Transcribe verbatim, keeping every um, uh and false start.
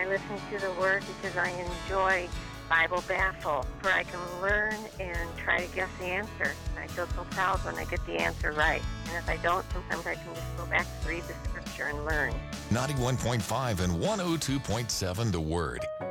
listen to the Word because I enjoy Bible Baffle, where I can learn and try to guess the answer. I feel so proud when I get the answer right. And if I don't, sometimes I can just go back to read the scripture and learn. ninety-one point five and one oh two point seven The Word.